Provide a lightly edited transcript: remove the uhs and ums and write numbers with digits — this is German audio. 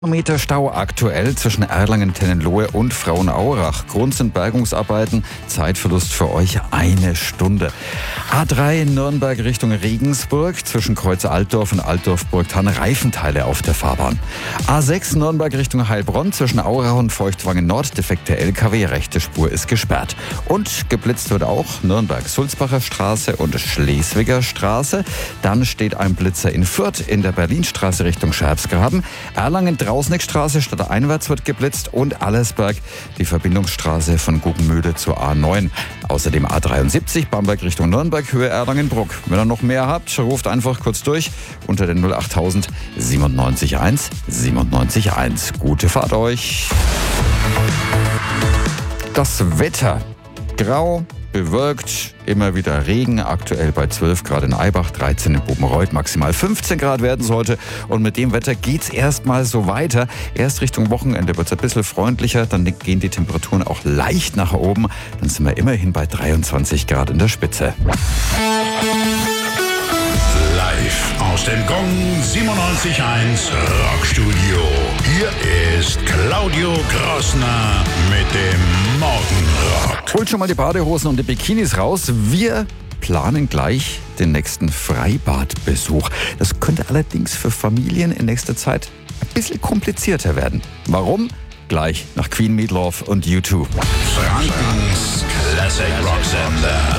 Meter Stau aktuell zwischen Erlangen-Tennenlohe und Frauenaurach. Grund sind Bergungsarbeiten, Zeitverlust für euch 1 Stunde. A3 Nürnberg Richtung Regensburg, zwischen Kreuz Altdorf und Altdorf-Burgthann Reifenteile auf der Fahrbahn. A6 Nürnberg Richtung Heilbronn, zwischen Aurach und Feuchtwangen Nord, defekte LKW, rechte Spur ist gesperrt. Und geblitzt wird auch Nürnberg-Sulzbacher Straße und Schleswiger Straße. Dann steht ein Blitzer in Fürth in der Berlinstraße Richtung Scherbsgraben. Erlangen Drausnickstraße stadteinwärts wird geblitzt und Allersberg, die Verbindungsstraße von Guggenmühle zur A9. Außerdem A73 Bamberg Richtung Nürnberg, Höhe Erlangen-Bruck. Wenn ihr noch mehr habt, ruft einfach kurz durch unter den 08000 97 1 97 1. Gute Fahrt euch. Das Wetter. Grau, bewölkt, immer wieder Regen, aktuell bei 12 Grad in Eibach, 13 in Bobenreuth, maximal 15 Grad werden es heute. Und mit dem Wetter geht's erstmal so weiter. Erst Richtung Wochenende wird es ein bisschen freundlicher, dann gehen die Temperaturen auch leicht nach oben. Dann sind wir immerhin bei 23 Grad in der Spitze. Live aus dem Gong 97.1 Rockstudio. Hier ist Claudio Grossner mit dem Morgenrock. Holt schon mal die Badehosen und die Bikinis raus. Wir planen gleich den nächsten Freibadbesuch. Das könnte allerdings für Familien in nächster Zeit ein bisschen komplizierter werden. Warum? Gleich nach Queen Meatloaf und U2. Frankens Classic Rock Sender.